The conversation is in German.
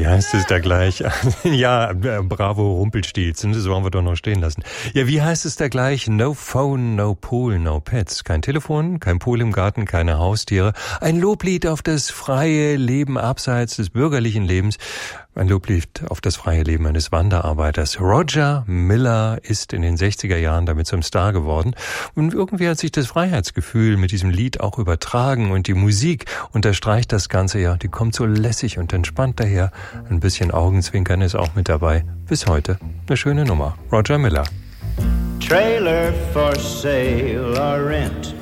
wie heißt es da gleich? Ja, bravo, Rumpelstilzchen, so haben wir doch noch stehen lassen. Ja, wie heißt es da gleich? No phone, no pool, no pets. Kein Telefon, kein Pool im Garten, keine Haustiere. Ein Loblied auf das freie Leben abseits des bürgerlichen Lebens. Ein Loblied auf das freie Leben eines Wanderarbeiters. Roger Miller ist in den 60er Jahren damit zum Star geworden. Und irgendwie hat sich das Freiheitsgefühl mit diesem Lied auch übertragen. Und die Musik unterstreicht das Ganze ja. Die kommt so lässig und entspannt daher. Ein bisschen Augenzwinkern ist auch mit dabei. Bis heute eine schöne Nummer. Roger Miller. Trailer for sale or rent.